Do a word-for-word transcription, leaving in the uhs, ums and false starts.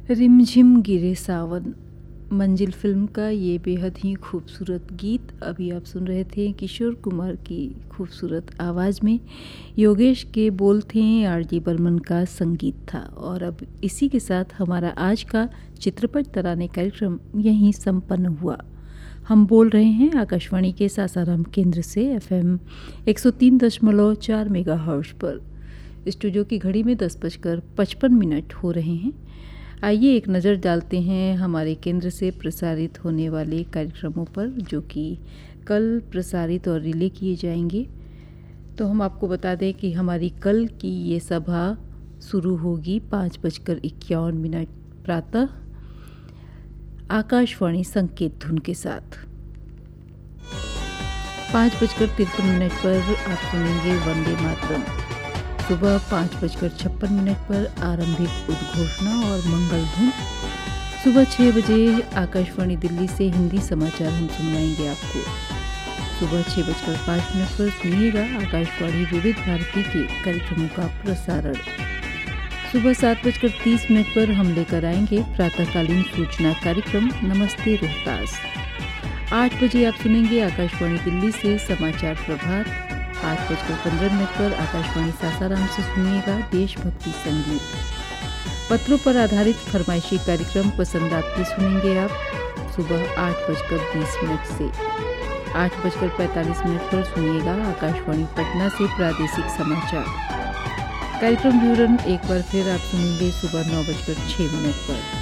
रिमझिम गिरे सावन मंजिल फिल्म का ये बेहद ही खूबसूरत गीत अभी आप सुन रहे थे। किशोर कुमार की खूबसूरत आवाज़ में योगेश के बोल थे, आर जी बर्मन का संगीत था। और अब इसी के साथ हमारा आज का चित्रपट तराने कार्यक्रम यहीं संपन्न हुआ। हम बोल रहे हैं आकाशवाणी के सासाराम केंद्र से एफ एम एक सौ तीन दशमलव चार मेगा हर्ट्ज पर। स्टूडियो की घड़ी में दस बजकर पचपन मिनट हो रहे हैं। आइए एक नज़र डालते हैं हमारे केंद्र से प्रसारित होने वाले कार्यक्रमों पर, जो कि कल प्रसारित और रिले किए जाएंगे। तो हम आपको बता दें कि हमारी कल की ये सभा शुरू होगी पाँच बजकर इक्यावन मिनट प्रातः आकाशवाणी संकेत धुन के साथ। पाँच बजकर तिरपन मिनट पर आप सुनेंगे वंदे मातरम। सुबह पाँच बजकर छप्पन मिनट पर आरंभिक उद्घोषणा और मंगल धुन। सुबह छः बजे आकाशवाणी दिल्ली से हिंदी समाचार हम सुनवाएंगे आपको। सुबह छः बजकर पाँच मिनट पर सुनिएगा आकाशवाणी विविध भारती के कार्यक्रमों का प्रसारण। सुबह सात बजकर तीस मिनट पर हम लेकर आएंगे प्रातःकालीन सूचना कार्यक्रम नमस्ते रोहतास। आठ बजे आप सुनेंगे आकाशवाणी दिल्ली से समाचार प्रभात। आठ बजकर पंद्रह मिनट पर आकाशवाणी सासाराम से सुनिएगा देशभक्ति संगीत। पत्रों पर आधारित फरमाइशी कार्यक्रम पसंद आपकी सुनेंगे आप सुबह आठ बजकर बीस मिनट से। आठ बजकर पैंतालीस मिनट पर सुनिएगा आकाशवाणी पटना से प्रादेशिक समाचार। कार्यक्रम विवरण एक बार फिर आप सुनेंगे सुबह नौ बजकर छः मिनट पर।